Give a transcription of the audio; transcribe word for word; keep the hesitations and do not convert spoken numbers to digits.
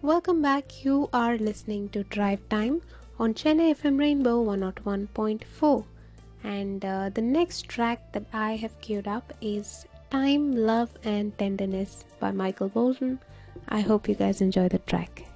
Welcome back. You are listening to Drive Time on Chennai F M Rainbow one oh one point four. And uh, the next track that I have queued up is Time, Love and Tenderness by Michael Bolton. I hope you guys enjoy the track.